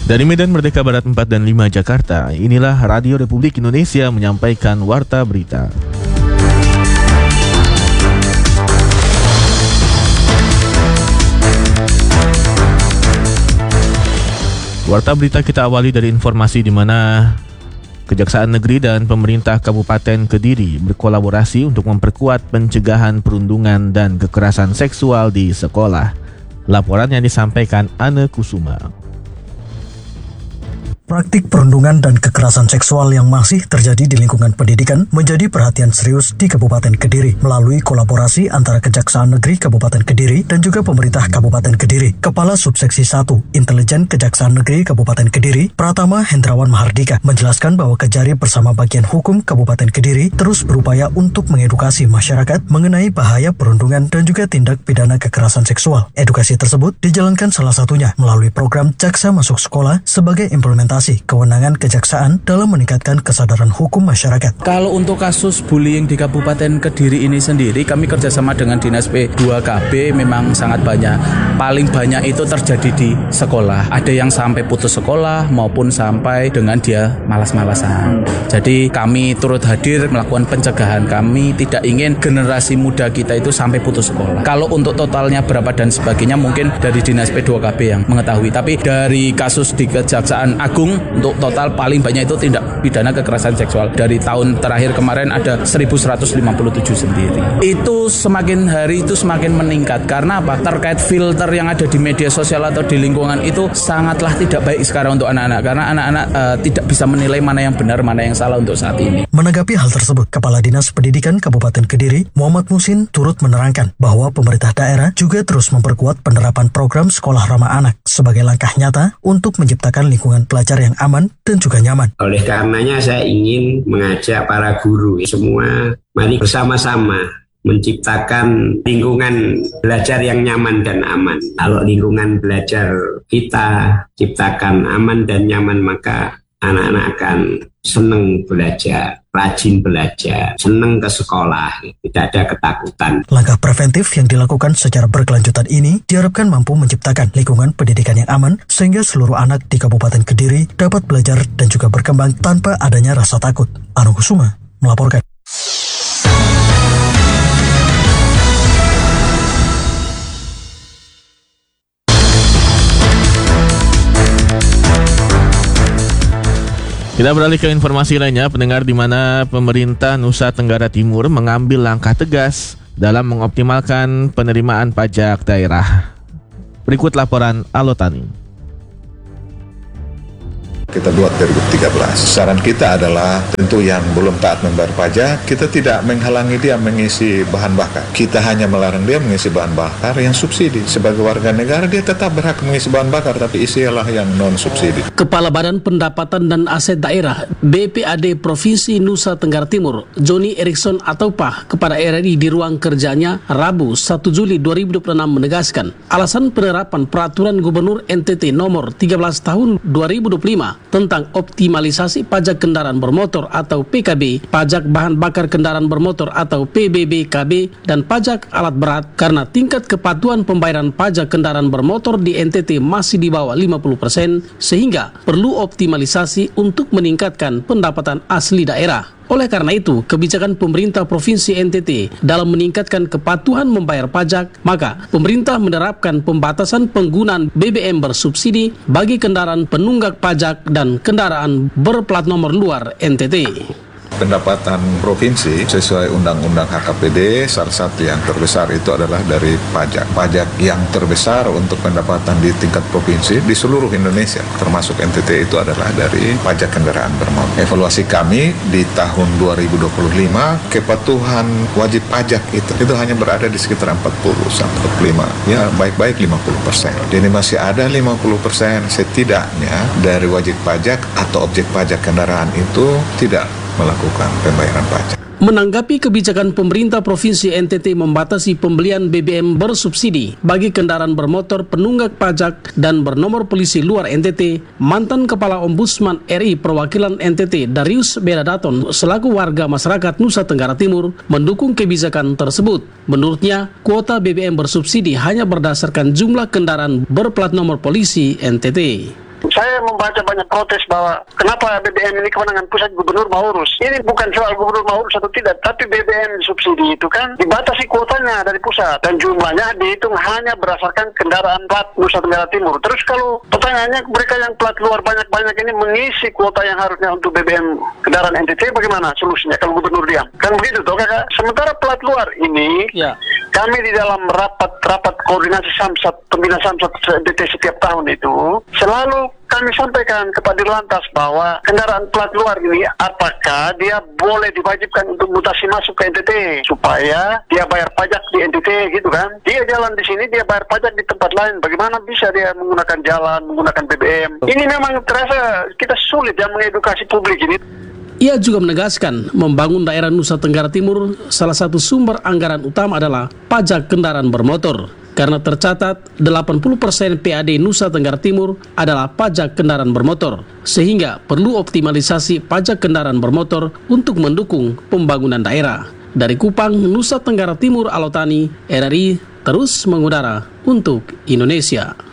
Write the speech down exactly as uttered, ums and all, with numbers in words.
Dari Medan Merdeka Barat empat dan lima Jakarta, inilah Radio Republik Indonesia menyampaikan Warta Berita. Warta Berita kita awali dari informasi di mana Kejaksaan Negeri dan pemerintah Kabupaten Kediri berkolaborasi untuk memperkuat pencegahan perundungan dan kekerasan seksual di sekolah. Laporan yang disampaikan Anne Kusuma. Praktik perundungan dan kekerasan seksual yang masih terjadi di lingkungan pendidikan menjadi perhatian serius di Kabupaten Kediri melalui kolaborasi antara Kejaksaan Negeri Kabupaten Kediri dan juga pemerintah Kabupaten Kediri. Kepala Subseksi satu Intelijen Kejaksaan Negeri Kabupaten Kediri, Pratama Hendrawan Mahardika, menjelaskan bahwa Kejari bersama bagian hukum Kabupaten Kediri terus berupaya untuk mengedukasi masyarakat mengenai bahaya perundungan dan juga tindak pidana kekerasan seksual. Edukasi tersebut dijalankan salah satunya melalui program Jaksa Masuk Sekolah sebagai implementasi kewenangan kejaksaan dalam meningkatkan kesadaran hukum masyarakat. Kalau untuk kasus bullying di Kabupaten Kediri ini sendiri, kami kerjasama dengan Dinas P dua K B memang sangat banyak. Paling banyak itu terjadi di sekolah. Ada yang sampai putus sekolah maupun sampai dengan dia malas-malasan. Jadi kami turut hadir melakukan pencegahan. Kami tidak ingin generasi muda kita itu sampai putus sekolah. Kalau untuk totalnya berapa dan sebagainya mungkin dari Dinas P dua K B yang mengetahui. Tapi dari kasus di Kejaksaan Agung untuk total paling banyak itu tindak pidana kekerasan seksual. Dari tahun terakhir kemarin ada seribu seratus lima puluh tujuh sendiri. Itu semakin hari itu semakin meningkat. Karena apa? Terkait filter yang ada di media sosial atau di lingkungan itu sangatlah tidak baik sekarang untuk anak-anak. Karena anak-anak uh, tidak bisa menilai mana yang benar, mana yang salah untuk saat ini. Menanggapi hal tersebut, Kepala Dinas Pendidikan Kabupaten Kediri, Muhammad Musin, turut menerangkan bahwa pemerintah daerah juga terus memperkuat penerapan program sekolah ramah anak sebagai langkah nyata untuk menciptakan lingkungan pelajar yang aman dan juga nyaman. Oleh karenanya saya ingin mengajak para guru semua, mari bersama-sama menciptakan lingkungan belajar yang nyaman dan aman. Kalau lingkungan belajar kita ciptakan aman dan nyaman, maka anak-anak akan senang belajar, rajin belajar, senang ke sekolah, tidak ada ketakutan. Langkah preventif yang dilakukan secara berkelanjutan ini diharapkan mampu menciptakan lingkungan pendidikan yang aman sehingga seluruh anak di Kabupaten Kediri dapat belajar dan juga berkembang tanpa adanya rasa takut. Anne Kusuma melaporkan. Kita beralih ke informasi lainnya, pendengar, di mana pemerintah Nusa Tenggara Timur mengambil langkah tegas dalam mengoptimalkan penerimaan pajak daerah. Berikut laporan Alotani. Kita buat dua ribu tiga belas. Saran kita adalah tentu yang belum taat membayar pajak, kita tidak menghalangi dia mengisi bahan bakar. Kita hanya melarang dia mengisi bahan bakar yang subsidi. Sebagai warga negara dia tetap berhak mengisi bahan bakar, tapi isilah yang non subsidi. Kepala Badan Pendapatan dan Aset Daerah B P A D Provinsi Nusa Tenggara Timur, Johnny Erickson Ataupah, kepada R R I di ruang kerjanya Rabu satu Juli dua ribu dua puluh enam menegaskan alasan penerapan Peraturan Gubernur N T T nomor tiga belas tahun dua ribu dua puluh lima tentang optimalisasi pajak kendaraan bermotor atau P K B, pajak bahan bakar kendaraan bermotor atau P B B K B, dan pajak alat berat karena tingkat kepatuhan pembayaran pajak kendaraan bermotor di N T T masih di bawah lima puluh persen, sehingga perlu optimalisasi untuk meningkatkan pendapatan asli daerah. Oleh karena itu, kebijakan pemerintah Provinsi N T T dalam meningkatkan kepatuhan membayar pajak, maka pemerintah menerapkan pembatasan penggunaan B B M bersubsidi bagi kendaraan penunggak pajak dan kendaraan berplat nomor luar N T T. Pendapatan provinsi sesuai Undang-Undang H K P D, salah satu yang terbesar itu adalah dari pajak. Pajak yang terbesar untuk pendapatan di tingkat provinsi di seluruh Indonesia, termasuk N T T, itu adalah dari pajak kendaraan bermotor. Evaluasi kami di tahun dua ribu dua puluh lima, kepatuhan wajib pajak itu itu hanya berada di sekitar empat puluh sampai empat puluh lima. Ya, baik-baik lima puluh persen. Jadi masih ada lima puluh persen setidaknya dari wajib pajak atau objek pajak kendaraan itu tidak melakukan pembayaran pajak. Menanggapi kebijakan pemerintah Provinsi N T T membatasi pembelian B B M bersubsidi bagi kendaraan bermotor penunggak pajak dan bernomor polisi luar N T T, mantan Kepala Ombudsman R I Perwakilan N T T Darius Beradaton selaku warga masyarakat Nusa Tenggara Timur mendukung kebijakan tersebut. Menurutnya, kuota B B M bersubsidi hanya berdasarkan jumlah kendaraan berplat nomor polisi N T T. saya membaca banyak protes bahwa kenapa B B M ini kewenangan pusat, gubernur mau urus. Ini bukan soal gubernur mau urus atau tidak, tapi B B M subsidi itu kan dibatasi kuotanya dari pusat dan jumlahnya dihitung hanya berdasarkan kendaraan plat Nusa Tenggara Timur. Terus kalau pertanyaannya mereka yang plat luar banyak-banyak ini mengisi kuota yang harusnya untuk B B M kendaraan N T T, bagaimana solusinya kalau gubernur diam? Kan begitu toh kakak. Sementara plat luar ini ya. Kami di dalam rapat-rapat koordinasi Samsat, pembina Samsat N T T setiap tahun itu selalu kami sampaikan kepada Dirlantas bahwa kendaraan plat luar ini apakah dia boleh diwajibkan untuk mutasi masuk ke N T T supaya dia bayar pajak di N T T gitu kan. Dia jalan di sini, dia bayar pajak di tempat lain. Bagaimana bisa dia menggunakan jalan, menggunakan B B M? Ini memang terasa kita sulit ya mengedukasi publik ini. Ia juga menegaskan membangun daerah Nusa Tenggara Timur salah satu sumber anggaran utama adalah pajak kendaraan bermotor. Karena tercatat delapan puluh persen P A D Nusa Tenggara Timur adalah pajak kendaraan bermotor. Sehingga perlu optimalisasi pajak kendaraan bermotor untuk mendukung pembangunan daerah. Dari Kupang, Nusa Tenggara Timur, Alotani, R R I terus mengudara untuk Indonesia.